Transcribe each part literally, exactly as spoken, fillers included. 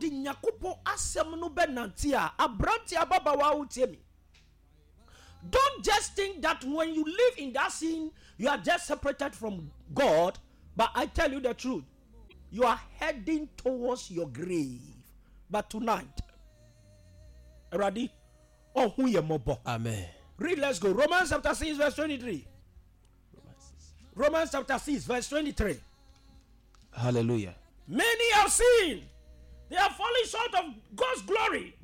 di nyakupo asem no benantia abranti ababawa utiemi. Don't just think that when you live in that sin, you are just separated from God. But I tell you the truth, you are heading towards your grave. But tonight, ready? Oh, who you mobo? Amen. Read, let's go. Romans chapter six, verse twenty-three. Romans chapter six, verse twenty-three. Hallelujah. Many have sinned. They are falling short of God's glory.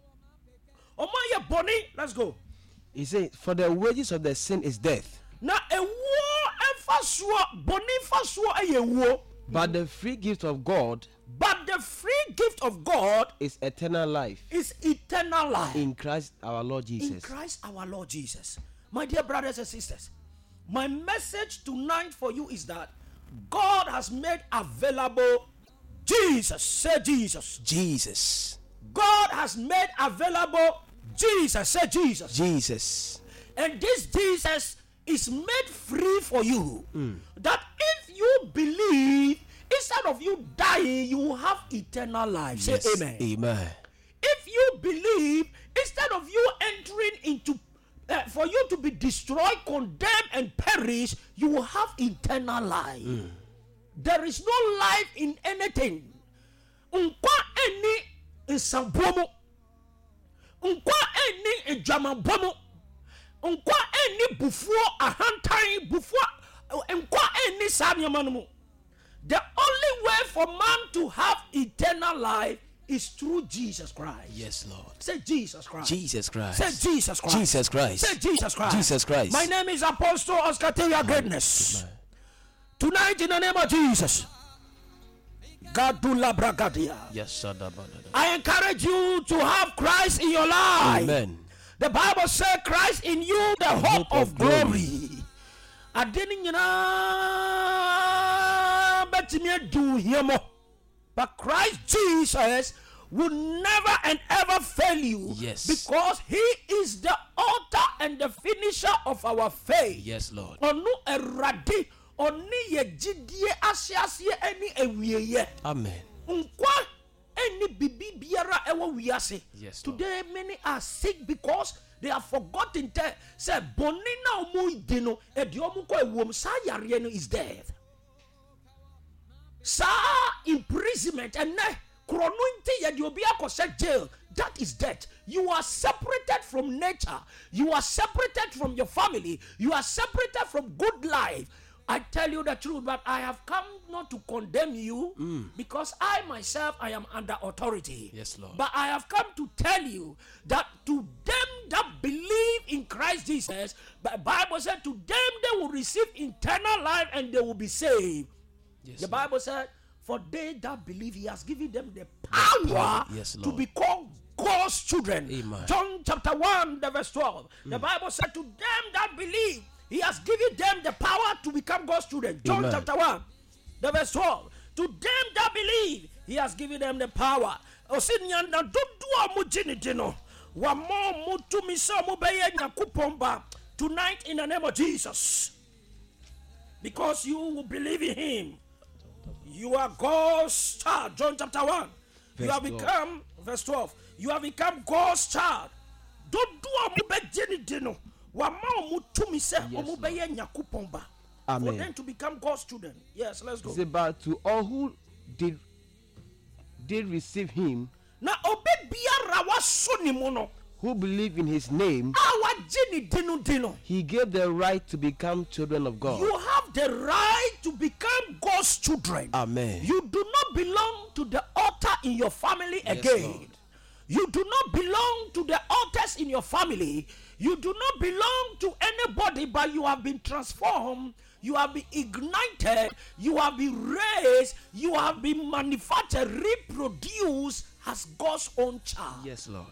Oh my bonny, let's go. He said, for the wages of the sin is death. Now a war emphasua bonny fasua a war. But the free gift of God, but the free gift of God is eternal life. Is eternal life in Christ our Lord Jesus. In Christ our Lord Jesus. My dear brothers and sisters, my message tonight for you is that God has made available Jesus. Say Jesus. Jesus. God has made available Jesus. Say Jesus. Jesus. And this Jesus is made free for you. Mm. That if you believe, instead of you dying, you will have eternal life. Say yes. Amen. Amen. If you believe, instead of you entering into uh, for you to be destroyed, condemned, and perish, you will have eternal life. Mm. There is no life in anything. Unkwa eni nsambomo. Unkwa eni ejamabomo. Unkwa eni bufuo ahantan bufuo. Unkwa eni sanyamanumu. The only way for man to have eternal life is through Jesus Christ. Yes, Lord. Say Jesus Christ. Jesus Christ. Say Jesus Christ. Jesus Christ. Say Jesus Christ. Jesus Christ. My name is Apostle Oscar Teria Greatness. Amen. Tonight, in the name of Jesus, Gadula Bragadia. Yes, I encourage you to have Christ in your life. Amen. The Bible says, Christ in you, the hope, hope of, of glory. I didn't, you know, but me do him. But Christ Jesus will never and ever fail you. Yes. Because he is the author and the finisher of our faith. Yes, Lord. Onu eradi oni ye jidie asiasie eni ewieye. Amen. Unkwa eni bibi biara ewo wiase. Yes. Today many are sick because they have forgotten that say boni na omo idino edi omo ko ewom sa yare no is death. Sa imprisonment and ne kronunti ye di obi akose jail, that is death. You are separated from nature. You are separated from your family. You are separated from good life. I tell you the truth, but I have come not to condemn you mm. because I myself, I am under authority. Yes, Lord. But I have come to tell you that to them that believe in Christ Jesus, the Bible said to them they will receive eternal life and they will be saved. Yes, the Lord. Bible said, for they that believe, he has given them the power, yes, to be called God's children. Amen. John chapter one, the verse twelve. Mm. The Bible said to them that believe, he has given them the power to become God's children. John Amen. chapter one, the verse twelve. To them that believe, he has given them the power. Tonight in the name of Jesus, because you will believe in him, you are God's child. John chapter one. Verse you have twelve. Become, verse twelve, you have become God's child. Don't do a mube yes, Amen. For them to become God's children. Yes, let's go. It's about to all who did did receive him, now who believe in his name, he gave the right to become children of God. You have the right to become God's children. Amen. You do not belong to the altar in your family yes, again. Lord. You do not belong to the altars in your family. You do not belong to anybody, but you have been transformed. You have been ignited. You have been raised. You have been manufactured, reproduced as God's own child. Yes, Lord.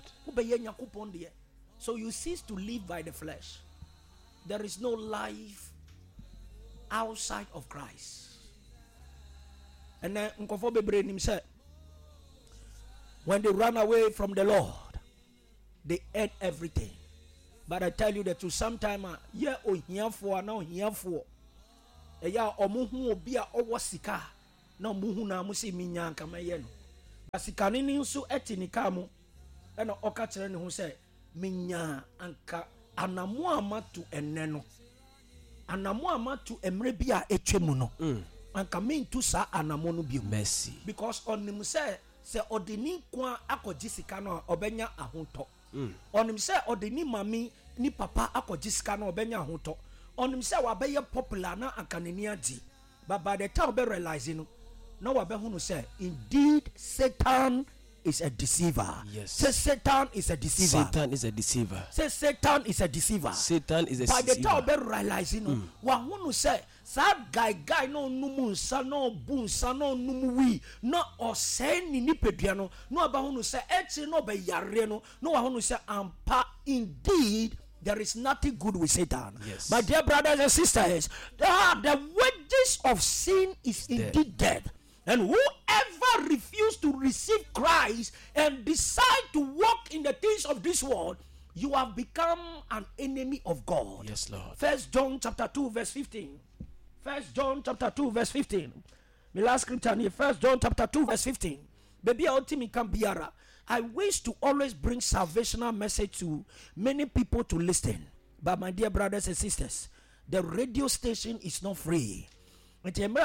So you cease to live by the flesh. There is no life outside of Christ. And then said, when they run away from the Lord, they ate everything. But I tell you that to sometime, yeah, oh, here for now, here for a ya or muhu be a over sika, no muhu na musi minyan kama yeno. Asikanini nso eti ni kamu ena oka kyerɛ ne ho sɛ menya anka anamo amatu enne no anamo amatu emre bi a etwemu no anka mentu sa anamo no bi mercy because onim sɛ sɛ odeni kwa akɔgye sika no obenya ahotɔ onim sɛ odeni mami ni papa akɔgye sika no obenya ahotɔ onim sɛ wabɛyɛ popular na anka nani adi but by the time be realize no na wabɛhunu sɛ indeed Satan is a deceiver. Yes. Say Satan is a deceiver. Satan is a deceiver. Say Satan is a deceiver. Satan is a By deceiver. By the time we realize, you know, wahunu say, sa guy guy no numu sa no bun sa no numu wi no or say ni ni peduano no abahunu say echi no be yare no no wahunu say ampa indeed. There is nothing good with Satan. Yes. My dear brothers and sisters, the, the wages of sin is death. Indeed death. And whoever refuses to receive Christ and decide to walk in the things of this world, you have become an enemy of God. Yes, Lord. First John chapter two, verse fifteen. First John chapter two, verse fifteen. My last scripture here, First John chapter two, verse fifteen. Baby, I wish to always bring salvational message to many people to listen. But my dear brothers and sisters, the radio station is not free. I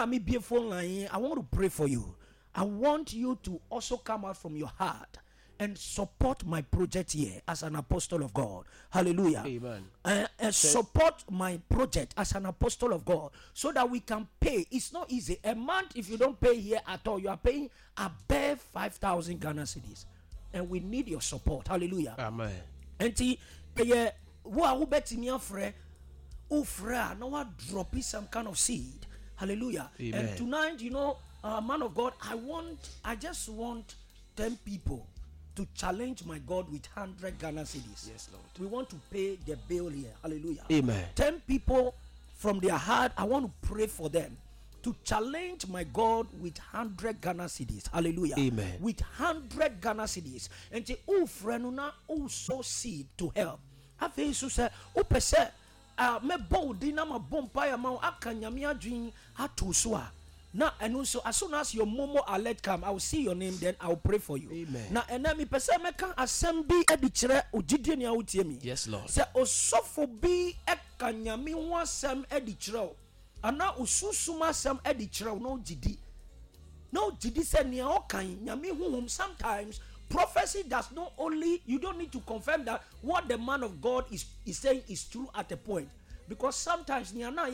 want to pray for you. I want you to also come out from your heart and support my project here as an apostle of God. Hallelujah. Amen. Uh, uh, support my project as an apostle of God so that we can pay. It's not easy. A month, if you don't pay here at all, you are paying above five thousand Ghana cedis. And we need your support. Hallelujah. Amen. And see, yeah, who bet me a friend, oh, friend, now I drop some kind of seed. Hallelujah. Amen. And tonight, you know, uh, man of God, I want, I just want ten people to challenge my God with one hundred Ghana cedis. Yes, Lord. We want to pay the bill here. Hallelujah. Amen. ten people from their heart, I want to pray for them to challenge my God with one hundred Ghana cedis. Hallelujah. Amen. With one hundred Ghana cedis. And say, oh, friend, oh, so seed to help. Have you said, oh, per se, uh, me bold, dinama bomb by a mount, akanyamia dream, atuswa. Now, and also, as soon as your Momo alert come, I will see your name, then I will pray for you. Amen. Now, and then me person me can assembly edichre ujidi ni autiemi. Yes, Lord. Se osofo bi ekanyami wasem edichre. Ana ususuma sem edichre no jidi. No jidi se ni okan nyami huhum. Sometimes prophecy does not only, you don't need to confirm that what the man of God is, is saying is true at a point. Because sometimes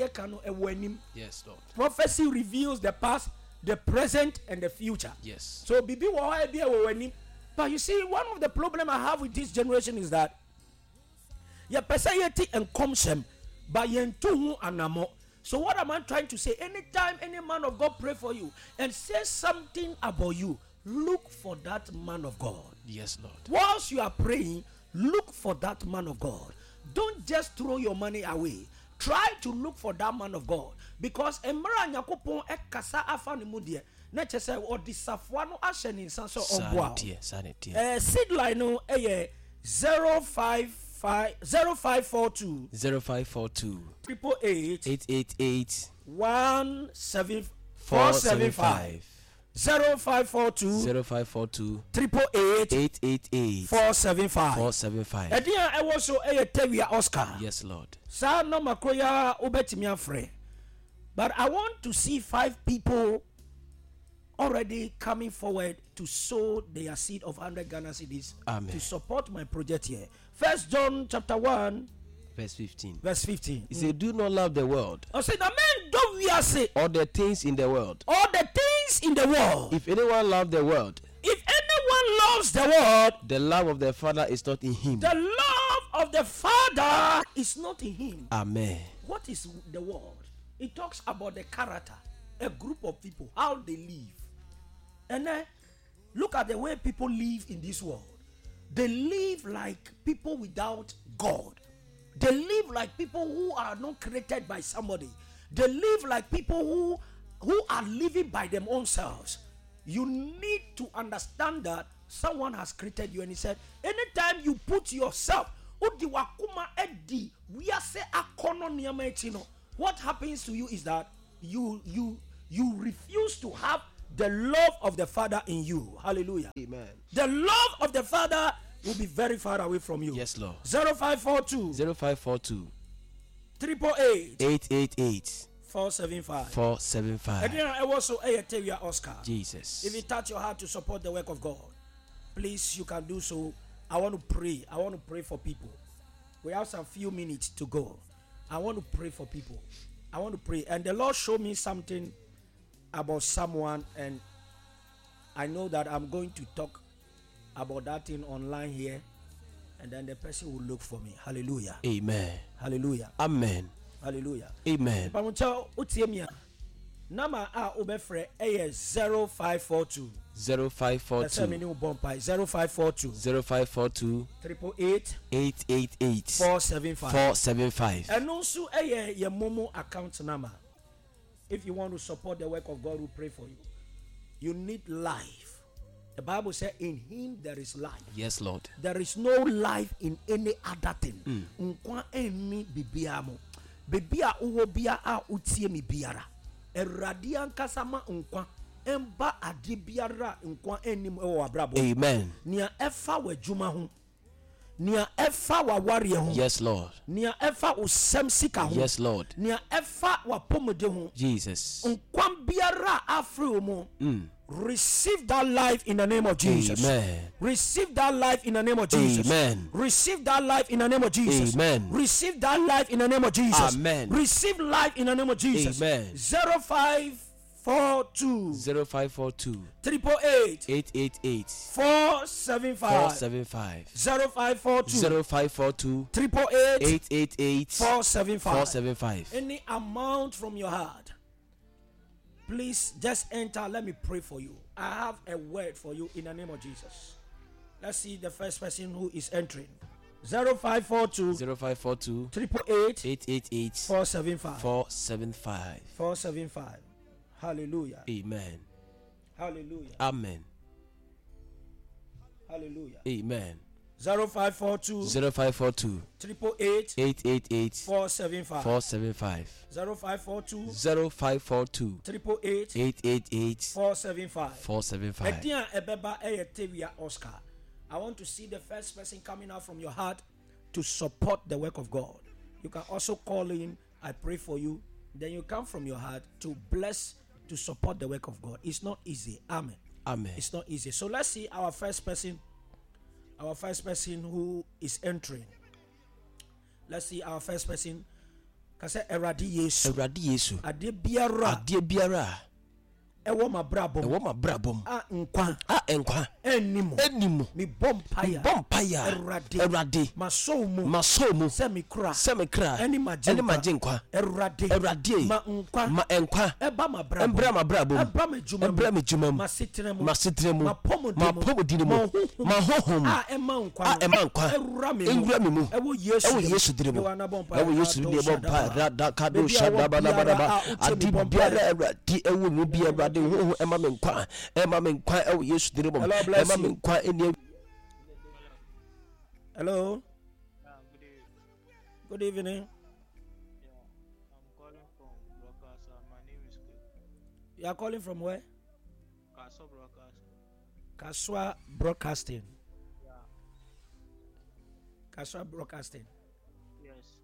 yes, Lord. Prophecy reveals the past, the present, and the future. Yes. So bibi but you see, one of the problem I have with this generation is that ya pesayeti and komsem by yentu anamo. So what am I trying to say? Anytime any man of God pray for you and say something about you, look for that man of God. Yes, Lord. Whilst you are praying, look for that man of God. Don't just throw your money away. Try to look for that man of God. Because emra nyakopon ekasa afani mudie. Neche se odi safwa no ashe ni sanso obwa. Sanity, sanity. Eh seed line no eh zero five five zero five four two zero five four two triple eight eight eight eight one seven four seven five. Zero five four two zero five four two triple eight eight eight eight four seven five four seven five. Edia I was so a Tewia Oscar. Yes, Lord. Sa no makoya obetimi afre. But I want to see five people already coming forward to sow their seed of one hundred Ghana cedis to support my project here. First John chapter one verse fifteen. Verse fifteen. He said, do not love the world. I said, Amen. Don't we are say all the things in the world. All the things in the world. If anyone loves the world, if anyone loves the world, the love of the Father is not in him. The love of the Father is not in him. Amen. What is the world? It talks about the character, a group of people, how they live. And then look at the way people live in this world. They live like people without God. They live like people who are not created by somebody. They live like people who, who are living by their own selves. You need to understand that someone has created you, and he said, anytime you put yourself, what happens to you is that you you you refuse to have the love of the Father in you. Hallelujah. Amen. The love of the Father will be very far away from you. Yes, Lord. zero five four two zero five four two triple eight eight eight eight four seven five four seven five. And then I also Ayatevia Oscar. Jesus. If you touch your heart to support the work of God, please, you can do so. I want to pray. I want to pray for people. We have some few minutes to go. I want to pray for people. I want to pray. And the Lord showed me something about someone, and I know that I'm going to talk about that thing online here, and then the person will look for me. Hallelujah. Amen. Hallelujah. Amen. Hallelujah. Amen. Number a obefre a zero five four two zero five four two zero five four two zero five four two triple eight eight eight eight four seven five four seven five. And also a your Momo account number. If you want to support the work of God, we pray for you. You need life. The Bible says, in him there is life. Yes, Lord. There is no life in any other thing. Nkwa eni bibia mo. Bibia uwo bia a utie mi biara. Eradi ankasa ma nkwa emba ade biara nkwa enim e wo abrabo. Amen. Nia efa wa djuma ho. Nia efa wa ware ho. Yes, Lord. Nia efa usem sika ho. Yes, Lord. Nia efa wa pomode ho. Jesus. Nkwa biara afri mo. Mm. Receive that life in the name of Jesus. Amen. Receive that life in the name of Jesus. Amen. Receive that life in the name of Jesus. Amen. Receive that life in the name of Jesus. Amen. Receive life in the name of Jesus. Amen. zero five four two zero five four two triple eight eight eight eight four seven four five seven five zero five four two zero five four two triple eight eight eight eight four seven five four seven five. Any amount from your heart, please just enter. Let me pray for you. I have a word for you in the name of Jesus. Let's see the first person who is entering. zero five four two zero five four two triple eight eight eight eight four seven five four seven five four seven five. Hallelujah. Amen. Hallelujah. Amen. Hallelujah. Amen. zero five four two zero five four two triple eight eight eight eight four seven five four seven five zero five four two zero five four two triple eight eight eight eight four seven five four seven five. Edia Ebeba Eyetevia Oscar. I want to see the first person coming out from your heart to support the work of God. You can also call in. I pray for you. Then you come from your heart to bless, to support the work of God. It's not easy. Amen. Amen. It's not easy. So let's see our first person. Our first person who is entering. Let's see our first person. Kase Eradi Yesu. Eradi Yesu. Ade biara. Ade biara. Ewo ma brabom. Ewo ma brabom. A nkwa. A nkwa. Enimo. Enimo. Mi bompaya. Bompaya. Erade. Erade. Maso mu. Maso mu. Se mi kra. Se mi kra. Eni majinkwa. Eni majinkwa. Erade. Erade. Ma nkwa. Ma nkwa. Eba ma brabom. Embra ma brabom. Eba me juma. Embra me juma. Masitre mu. Masitre mu. Ma pomo Ma pomo dini mu. Ma hohom. A ema nkwa. A ema nkwa. Erura me mu. Engura me mu. Ewo Yesu. Ewo Yesu dini mu. Ewo Yesu dini mu. Rada kado shada bana bana ba. Adi biara erade ewo mu bi erade hoho ema me nkwa. Ema me nkwa ewo Yesu dini mu. Ema me nkwa eni. Hello. Yeah, good evening. Good evening. Yeah, I'm calling from Broadcaster. My name is Kweku. You are calling from where? Kaswa Broadcaster. Kaswa Broadcasting. Yeah. Kaswa Broadcasting. Yes.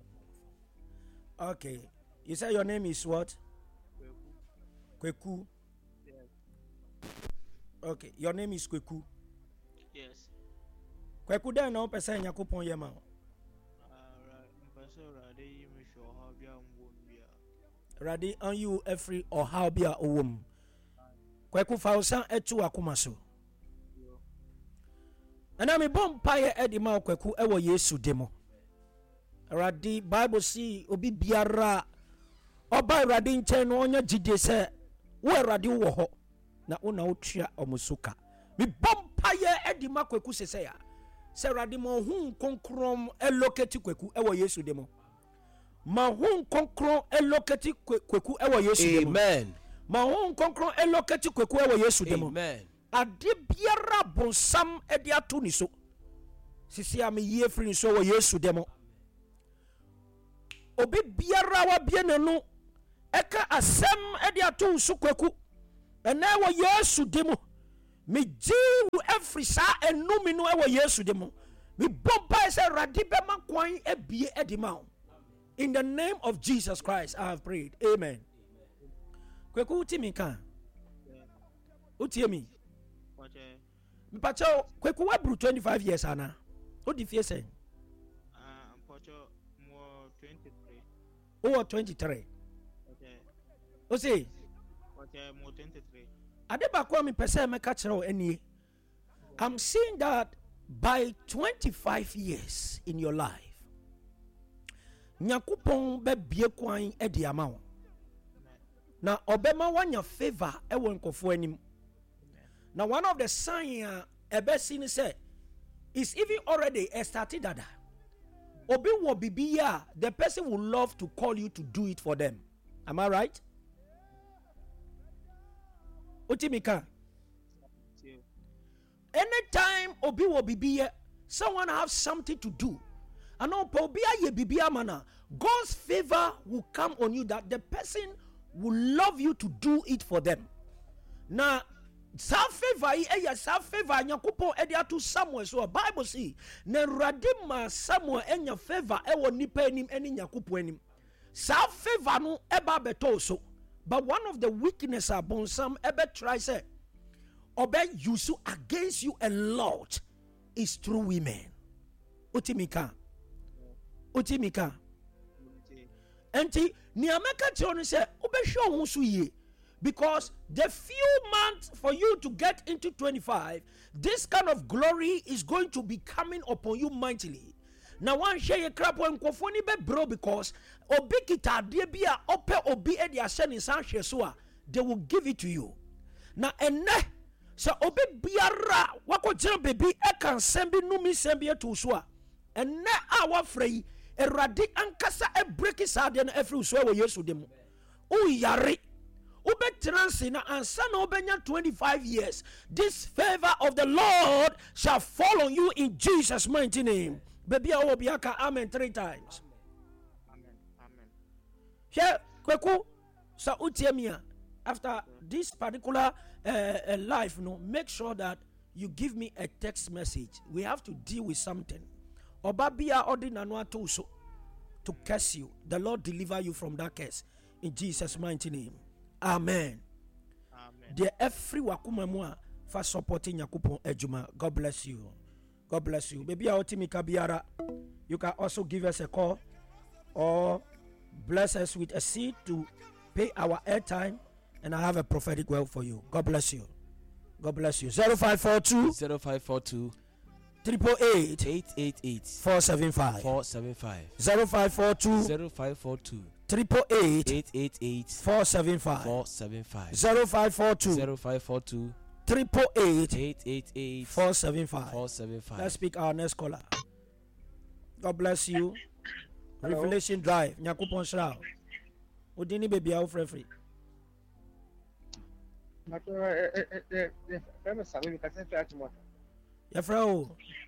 Okay. You say your name is what? Kweku. Kweku. Yes. Okay. Your name is Kweku. Yes. Kweku den na opese Yakopon yema. Uh, mpese rade yi me sho ha bia mbom bia. Rade on you every or how bia owom. Kweku fausan etu akoma so. And I'm a bomb pie Eddie Ma Kweku ewo Yesu demo. Rade Bible see obi biara oba rade nchen no onya jide se wo rade wo ho na una otua omusuka. Me bomb pie Eddie Ma Kweku sese ya. Se rade mo hu konkrom eloketi Kweku ewo Yesu demo. Ma hu konkrom eloketi Kweku ewo Yesu demo. Amen. Ma hu konkrom eloketi Kweku ewo Yesu demo. Amen. Ade biara bonsam ede ato ni so. Sisi am ye free so wo Yesu demo. Obi biara wa bie nanu eka asem ede ato so Kweku And now yesu demo. Me jiwu every sa enumi no ewo yesu demo. Me bomba se radibe makwan ebie edima. In the name of Jesus Christ, I have prayed. Amen. Kweku uti mi kan. Uti mi. Mpacho kweku wabru twenty-five years ana. What the fear say? Ah, mpacho mo twenty-three. Oh, twenty-three. Okay. O say? Okay, mo twenty-three. Adeba kwa mi pese me ka kire o eni. I'm seeing that by twenty-five years in your life, Nyakupon be bie kwan e di ama wo. Na obema wanya favor e won nkofo anim. Now one of the sign uh, ebe sin say is even already started that. Obi wo bibiya, the person will love to call you to do it for them. Am I right? Utimika. Anytime obi wo bibiya, someone have something to do. And no pobia ye bibiya mana, God's favor will come on you that the person will love you to do it for them. Now sa favor yi eya sa favor Nyankopon e dia to Samuel so Bible say na radima Samuel enya favor e wo nipa enim eni Nyankopon enim sa favor no e ba beto so but one of the weakness abon some e be try say obe use against you a lot is through women. Utimika Utimika enti ni ameka ti onu say obe hwe ohun so ye. Because the few months for you to get into twenty-five, this kind of glory is going to be coming upon you mightily. Now one share your crap when kofoni be bro because obi kita de bia ope obi e dia send in san hwesoa, they will give it to you. Now enne so obi biara wako jira baby e kan sembi numi sembi to so a enne a wa frei erade ankasa e break sa de na every so we yesu dem. O yare Ube transina and son obenya twenty-five years. This favor of the Lord shall fall on you in Jesus' mighty name. Baby obiaka amen three times. Amen. Amen. Here, kweku sa utiemia. After this particular uh, uh, life, no, make sure that you give me a text message. We have to deal with something. Obabia ordinanwa to to curse you. The Lord deliver you from that curse in Jesus' mighty name. Amen. Amen. The every wakuma mwa for supporting Yakupon ejuma. God bless you. God bless you. Baby Otimika Biara. You can also give us a call or bless us with a seed to pay our airtime, and I have a prophetic word for you. God bless you. God bless you. Zero five four two zero five four two triple eight eight eight eight four seven five four seven five zero five four two zero five four two triple eight eight eight eight four seven five four seven five zero five four two zero five four two triple eight eight eight eight four seven five four seven five. Let's speak our next caller. God bless you. Hello. Revelation Drive. Nyakupon Shra. Udini baby out free free. Your friend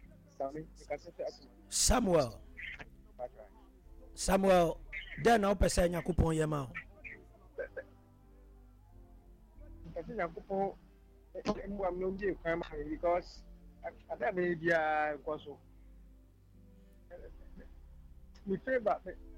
Samuel. Samuel. Then I'll pass Nyakupon Yama. Because I think maybe I was so. We favor.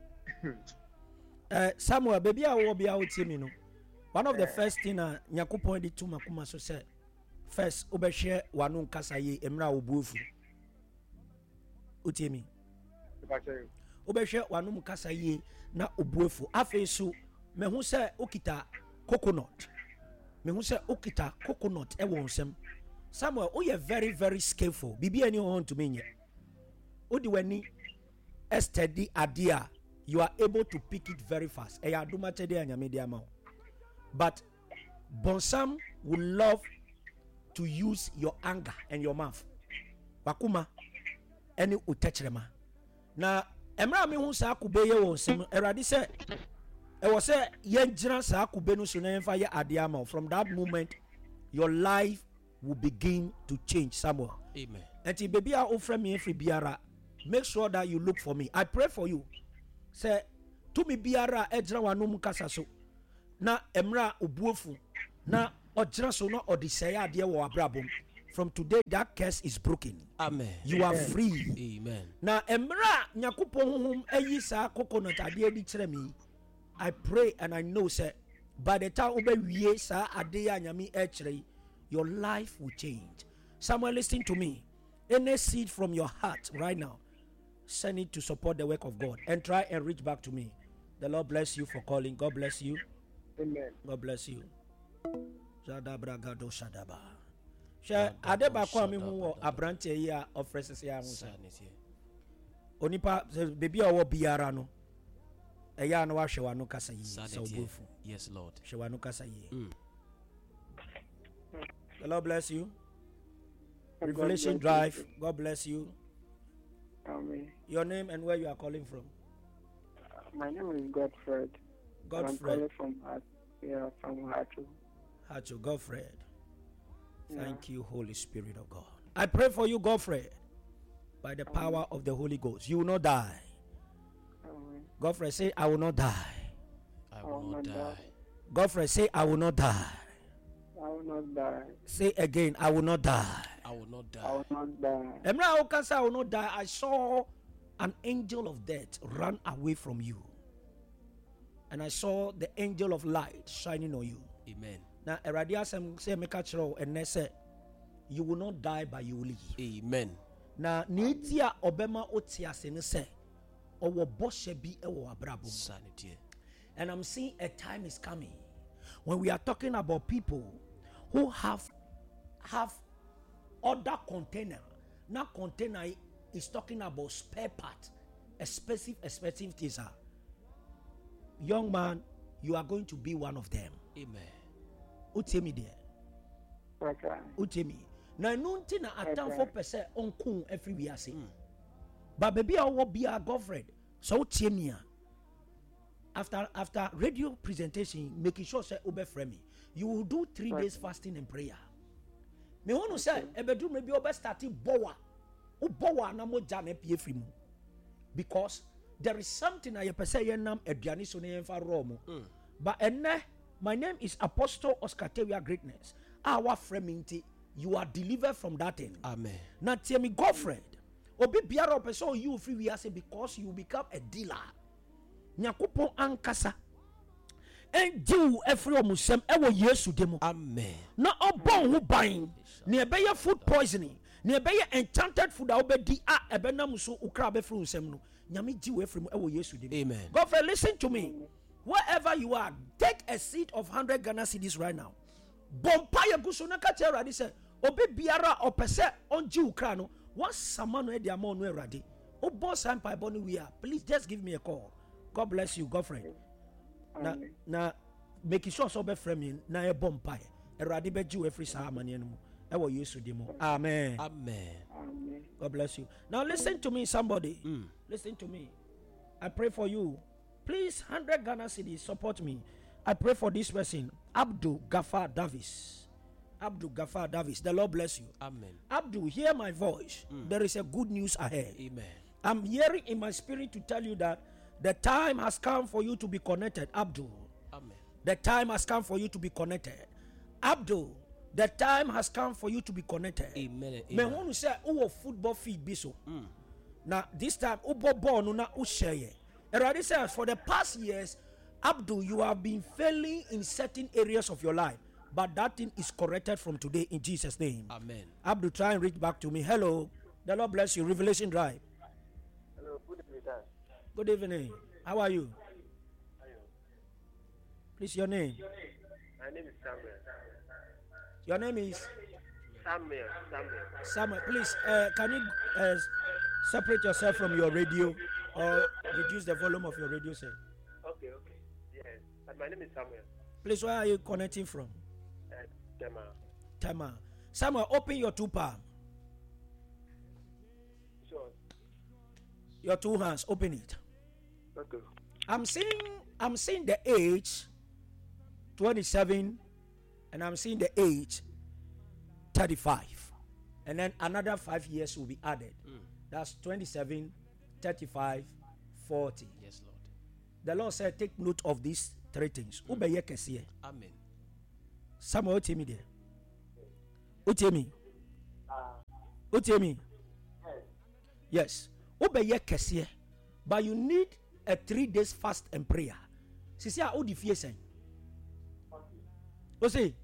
Uh, Samuel, baby, I will be out to me. No, one of the first thing uh, Nyakupon did to Makuma so said, first, Obeshe Wanun Kasaye Emra Ubufu. Utimi. Obeshe Wanun Kasaye na Ubufu. Afesu, me who say Okita coconut. Me who say Okita coconut. Ewo sem. Samuel, oh, you're very, very skillful. Bibi any want to mean ye. Odi weni steady idea. You are able to pick it very fast. Eya do much idea nya media ma. But Bonsam would love to use your anger and your mouth. Bakuma any utechrema. Na emra me hu sa akube ye won sem. Erade say e was say yen jira sa akube no so na yemfa ye idea ma. From that moment your life will begin to change, Samuel. Amen. And ti baby a offer me every biara. Make sure that you look for me. I pray for you. Say to me biara ejra wanum kasa so. Na emra obuofu. Na ɔgyina so na ɔde sɛe adeɛ wɔ abrabom. From today, that curse is broken. Amen. You are free. Amen. Now, emra nyakupo honhom ayi sa coconut adeɛ di kyerɛ me. I pray and I know, sir, by the time ube wie sa adeɛ a nyame ɛkyerɛ, your life will change. Someone listening to me, any seed from your heart right now, send it to support the work of God and try and reach back to me. The Lord bless you for calling. God bless you. Amen. God bless you. Shadabragado Shadaba. Share Adebako Amimu Abrante ya offers ya Musa. Onipa baby or biara no. Eya no wa hwewa no kasa yi. Yes, Lord. Hwewa no kasa yi. The Lord bless you. Revelation Drive. You. God bless you. Amen. Your name and where you are calling from? Uh, my name is Godfred. Godfred. I'm calling from Hat. Yeah, from Hachu. Hachu, Godfred. Thank Yeah. you, Holy Spirit of God. I pray for you, Godfred, by the power of the Holy Ghost. You will not die. Amen. Godfred, say, I will not die. I will not die. Godfred, say, I will not die. I will not die. Say again, I will not die. I will not die. I will not die. Emra Okasa, I will not die. I saw an angel of death run away from you. And I saw the angel of light shining on you. Amen. Now, Eradia say make a chro and they say, you will not die, but you will live. Amen. Now, Nitia Obema Otia Sene say, Owo Boshe bi ewo abrabo. Sanity. And I'm seeing a time is coming when we are talking about people who have have other container. Now container is talking about spare part, expensive, expensive things. Young man, you are going to be one of them. Amen. Utemi there. Okay. Utemi. Na nunti na atam for percent on kun every we are saying. Mm. But baby, I will be a girlfriend. So utemi. After after radio presentation, making sure say obe frame, you will do three Okay. days fasting and prayer. Me want to say, ebedu maybe obe starting bowa, o bowa na mo jane pie free mu, because there is something I pese yenam eduani so ne yemfa romo. But enne, my name is Apostle Oscar Tewia Greatness. Our framing, you are delivered from that thing. Amen. Now tell me, Godfred, obi biara person you free we say because you become a dealer. Nyakupo ankasa enjiw efri omusem ewo Yesu demo. Amen. Na obon hu ban ne ebeye food poisoning ne ebeye enchanted food a obedi a ebenam so ukra be free unsem no nyame jiw efri mu ewo Yesu demo. Amen. Godfred, listen to me. Wherever you are, take a seat of one hundred Ghana cedis right now. Bompaya guso na ka tell Radi say obi biara opese onji ukra no what samano e dia mo no Radi. O boss sampai boni we are. Please just give me a call. God bless you, Godfred. Na na make sure so be frame na e bompaya. Erade be jiw every sa amane no mu. E wo Yesu demo. Amen. Amen. Amen. God bless you. Now listen to me, somebody. Mm. Listen to me. I pray for you. Please, one hundred Ghana cedis, support me. I pray for this person, Abdul Gafar Davis. Abdul Gafar Davis. The Lord bless you. Amen. Abdul, hear my voice. Mm. There is a good news ahead. Amen. I'm hearing in my spirit to tell you that the time has come for you to be connected. Abdul. Amen. The time has come for you to be connected. Abdul, the time has come for you to be connected. Amen. Me want to say, oh, football feed biso. Mm. Now this time, ubo born na usheye. Eradi says, for the past years, Abdul, you have been failing in certain areas of your life, but that thing is corrected from today in Jesus' name. Amen. Abdul, try and reach back to me. Hello, the Lord bless you. Revelation Drive. Hello, good evening. Good evening. How are you? Please, your name. My name is Samuel. Your name is Samuel. Samuel. Samuel. Please, uh, can you uh, separate yourself from your radio or reduce the volume of your radio set? Okay, okay. Yes. And my name is Samuel. Please, where are you connecting from? Uh, Tema. Tama. Samuel, open your two palms. Sure. Your two hands, open it. Okay. I'm seeing I'm seeing the age twenty-seven and I'm seeing the age thirty-five. And then another five years will be added. Mm. That's twenty-seven, thirty-five, forty. Yes, Lord. The Lord said, take note of these three things. Mm. Ubeye kesiye. Amen. Samuel, what me there? What me? What me? Yes. Obey kesiye, but you need a three days fast and prayer. Sisi a odi fie sen. O say?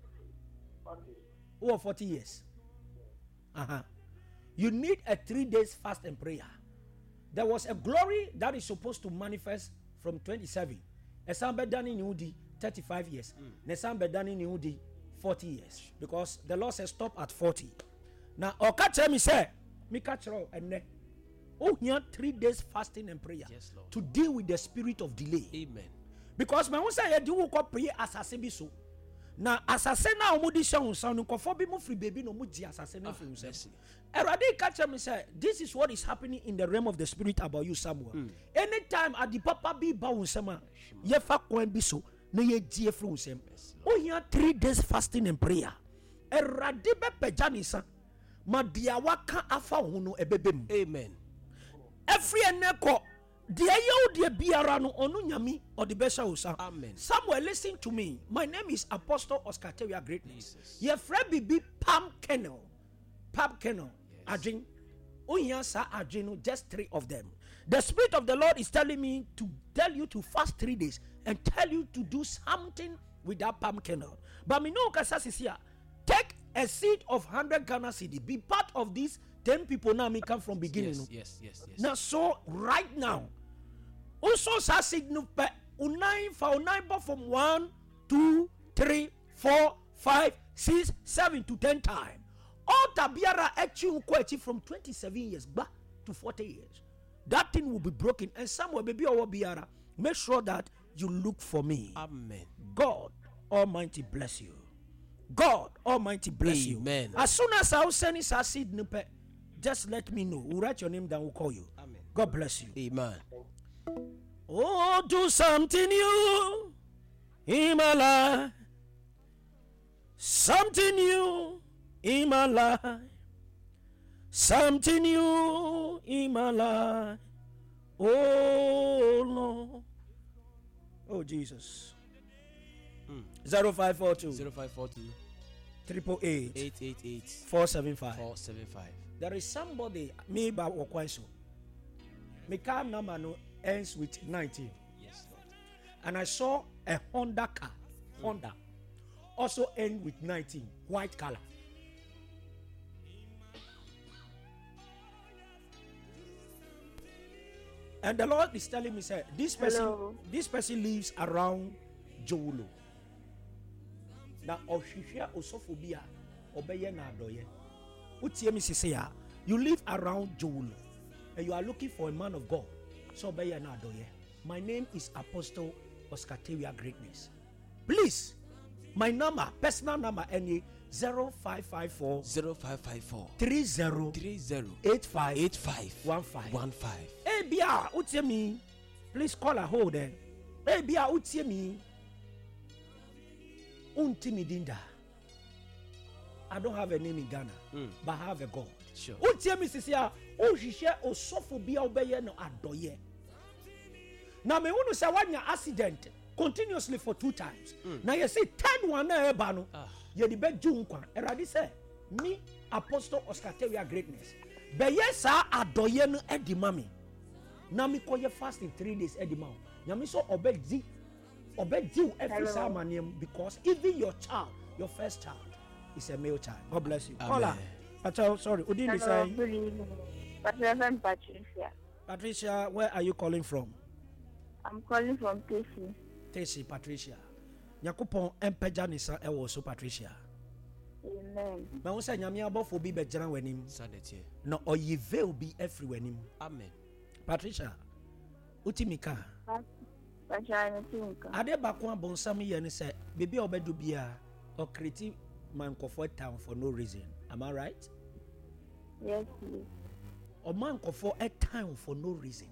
Over forty years. Uh-huh. You need a three days fast and prayer. There was a glory that is supposed to manifest from twenty-seven. Esambe dani ni udi thirty-five years. Nesambe dani ni udi forty years. Because the Lord says stop at forty. Now, or catch me say, me catch her and ne. Oh, here three days fasting and prayer. Yes, Lord. To deal with the spirit of delay. Amen. Because my say you do ko pray assassin bi so. Na assassin na omudi sha unsa no kofo bi mo free baby no mo ji assassin no free unsa. Erade catch me say this is what is happening in the realm of the spirit about you Samuel. Mm. Anytime at the papa bi ba unsa ma ye fa kwan bi so na ye ji free unsa. Oh here three days fasting and prayer. Erade be pejanisa ma dia waka afa ho no ebebem. Amen. Every eneko the ayo de biara no onu nyami or the besha usa. Amen. Samuel, listen to me. My name is Apostle Oscar Tewia Greatness. Your friend Bibi Palm Kennel. Palm Kennel. Adrin. Oya sa Adrino, just three of them. The Spirit of the Lord is telling me to tell you to fast three days and tell you to do something with that palm kernel. But me know kasasisia. Take a seed of one hundred Ghana cedi. Be part of this ten people now me come from beginning. Yes, yes, yes, yes. Now so right now. Also sa seed no pe unai fa unai but from one, two, three, four, five, six, seven to ten times. All tabiara echi uko from twenty-seven years back to forty years. That thing will be broken. And somewhere baby or biara. Make sure that you look for me. Amen. God Almighty bless you. God Almighty bless Amen. you. As soon as I will send this seed, just let me know. We'll write your name down. We'll call you. Amen. God bless you. Amen. Oh, do something new in my life. Something new in my life. Something new in my life. Oh, Lord. Oh, Jesus. Mm. zero five four two zero five four two triple eight eight eight eight four seven five four seven five. There is somebody, me ba wakwanso. My car number no ends with nineteen. Yes, Lord. And I saw a Honda car, mm. Honda, also end with nineteen, white color. And the Lord is telling me, say, this person, Hello. this person lives around Jowolo. Now, Oshishia Osophobia, Obeye na Adoye. Utie mi sisi ya, you live around Jowolo, and you are looking for a man of God. So Obeye na Adoye. My name is Apostle Oscar Tewia Greatness. Please, my number, personal number, any zero five five four zero five five four three zero three zero eight five eight five one five one five. Hey, Bia, utie me. Please call a hold then. Hey, Bia, utie me. Untimidinda. I don't have a name in Ghana, mm. but I have a God. Sure. Utie me, Sisia. Oh, she share osophobia obeye no adoye. Now, me want to say one your accident continuously for two times. Mm. Now you see ten one na eba no. You the best June kwan. Eradi say me Apostle Oscar Tewia Greatness. Be yes sa adoye no edi mami. Na me call you fast in three days edi ma. Nyame so obedi obedi every samanium because even your child, your first child is a male child. God bless you. Hola. Pacha, sorry. Udin Hello, say good evening. Patricia Patricia. Patricia, where are you calling from? I'm calling from Tesi. Tesi Patricia. Nyakopon empeja nisa ewo so Patricia. Amen. Ma won say nyame abofo bi be jira wanim. Sadetie. No oyive obi every wanim. Amen. Patricia. Utimika. Patricia Utimika. Ade bakon abonsam ye ne say bebi obedu bia o create man kofo town for no reason. Am I right? Yes, please. O man kofo a town for no reason.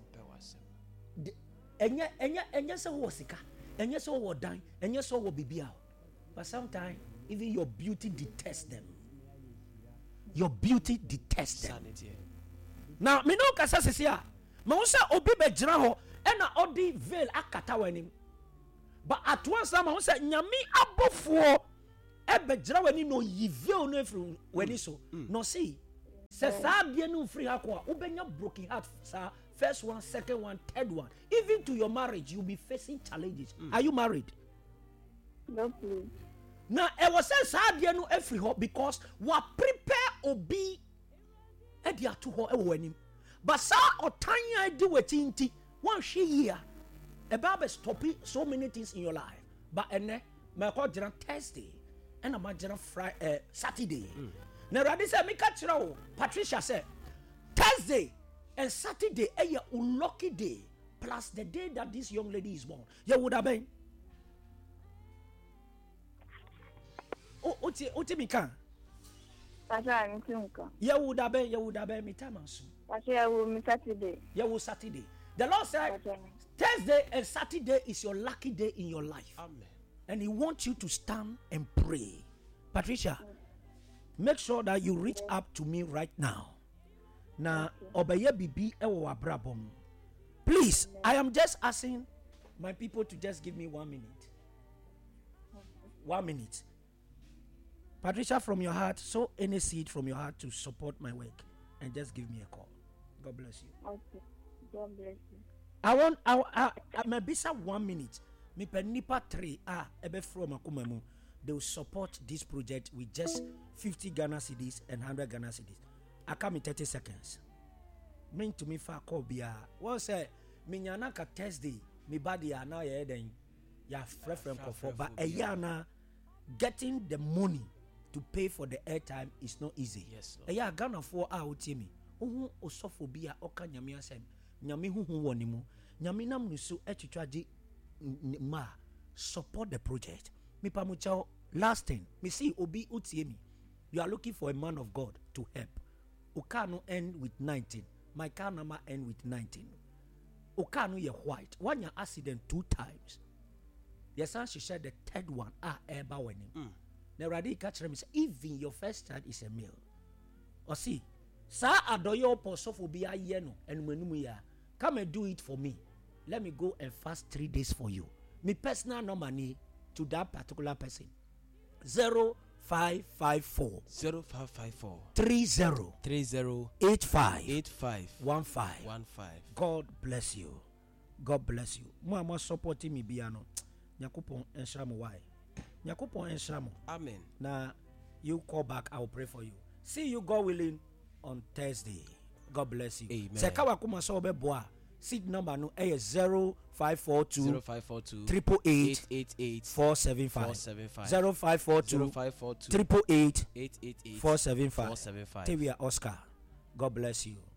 Enya enya enya se wo sika. Enya se wo dan, enya se wo bibia. But sometimes even your beauty detests them. Your beauty detests them. Now, me no kasa sesia. Me won say obi be gyina ho e na odi veil akata wanim. But at once time won say nyame abofo ebe jira wani no yivio no efiri wani so no see se sa de no free hako a ubenya broken heart sa first one second one third one even to your marriage you be facing challenges. mm. Are you married? No, please. Now e was say sa de no efiri ho because wa prepare obi e dia to ho e wo anim but sa otan ya di wetinti one hwe here about stopping so many things in your life but ene me call jira Thursday and I'm jira Friday uh, Saturday. mm. Now Radi say me catch you Patricia say Thursday and Saturday a your unlucky day plus the day that this young lady is born. You would have been oh oti oti mi kan Pastor Nitunka. you would have been you would have been me time so Pastor I will me Saturday. you will Saturday. The Lord said Pastor. Thursday and Saturday is your lucky day in your life. Amen. And He wants you to stand and pray. Patricia, make sure that you reach up to me right now. Now, obeye bibi ewo abrabom. Please, I am just asking my people to just give me one minute. One minute. Patricia, from your heart, sow any seed from your heart to support my work and just give me a call. God bless you. Okay. God bless you. I want I I, I may be some one minute. Me penipa three ah ebe from akumemu. They will support this project with just fifty Ghana cedis and one hundred Ghana cedis. I come in thirty seconds. Mean to me for call bia. What say me nyana ka Thursday me body ya na ya den ya frefrem kofo but a yana getting the money to pay for the airtime is not easy. Yes. A ya Ghana for ah utimi. Ohu osophobia oka nyame asem. Nyame huhu woni mu nyame nam nusu etwetwaje ma support the project me pamucha last thing me see obi utie me you are looking for a man of God to help okano end with nineteen my car number end with nineteen okano ye white one your accident two times yes and she said the third one ah eba wani mm. na radi catch me say even your first child is a male or see sa adoyo posofo bi aye no enumanu ya come and do it for me. Let me go and fast three days for you. Me personal number ni to that particular person. Zero five five four. Zero five five four. Three zero. Three zero. Eight five. Eight five. One five. One five. God bless you. God bless you. Mo am supporting me biano. Nyakupon enshamo why? Nyakupon enshamo. Amen. Now you call back. I will pray for you. See you, God willing, on Thursday. God bless you. Amen. Sekawa kuma so be boa. Seed number no eh zero five four two zero five four two triple eight eight eight four seven five four seven five zero five four two zero five four two triple eight eight eight eight four seven five. four seven five. Tewia Oscar. God bless you.